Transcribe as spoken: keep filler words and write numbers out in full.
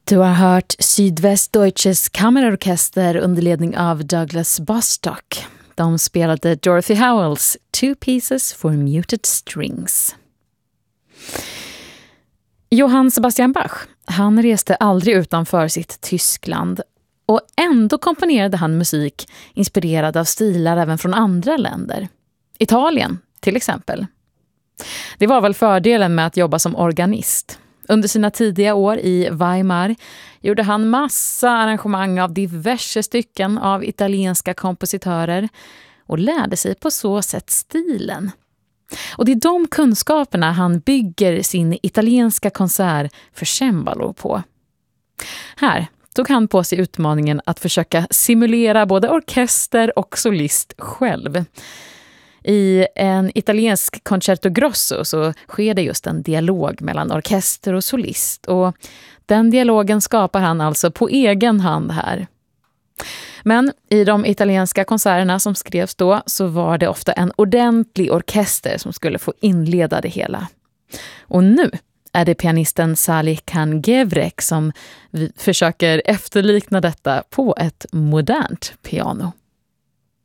Du har hört Südwestdeutsches Kammerorkester under ledning av Douglas Bostock. De spelade Dorothy Howells Two Pieces for Muted Strings. Johann Sebastian Bach, han reste aldrig utanför sitt Tyskland och ändå komponerade han musik inspirerad av stilar även från andra länder. Italien till exempel. Det var väl fördelen med att jobba som organist. Under sina tidiga år i Weimar gjorde han massa arrangemang av diverse stycken av italienska kompositörer och lärde sig på så sätt stilen. Och det är de kunskaperna han bygger sin italienska konsert för cembalo på. Här tog han på sig utmaningen att försöka simulera både orkester och solist själv. I en italiensk concerto grosso så sker det just en dialog mellan orkester och solist och den dialogen skapar han alltså på egen hand här. Men i de italienska konserterna som skrevs då så var det ofta en ordentlig orkester som skulle få inleda det hela. Och nu är det pianisten Salih Khan Gevrek som försöker efterlikna detta på ett modernt piano.